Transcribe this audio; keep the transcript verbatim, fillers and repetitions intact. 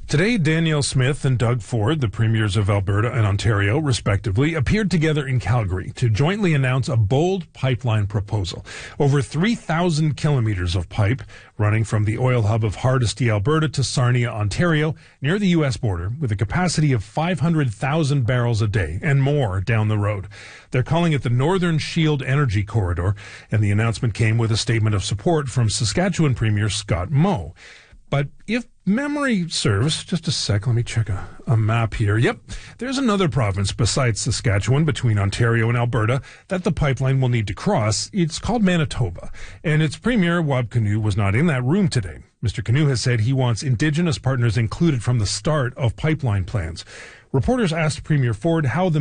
Today, Danielle Smith and Doug Ford, the premiers of Alberta and Ontario, respectively, appeared together in Calgary to jointly announce a bold pipeline proposal. Over three thousand kilometers of pipe running from the oil hub of Hardisty, Alberta to Sarnia, Ontario, near the U S border, with a capacity of five hundred thousand barrels a day and more down the road. They're calling it the Northern Shield Energy Corridor, and the announcement came with a statement of support from Saskatchewan Premier Scott Moe. But if memory serves, just a sec, let me check a, a map here. Yep, there's another province besides Saskatchewan between Ontario and Alberta that the pipeline will need to cross. It's called Manitoba, and its premier, Wab Kinew, was not in that room today. Mister Kinew has said he wants Indigenous partners included from the start of pipeline plans. Reporters asked Premier Ford how the